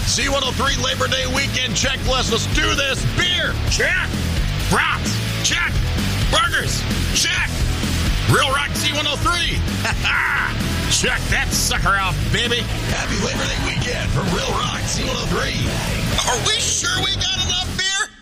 C103 Labor Day weekend checklist. Let's do this. Beer, check. Brats, check. Burgers, check. Real Rock C103. Check that sucker off, baby. Happy Labor Day weekend from Real Rock C103. Are we sure we got enough beer?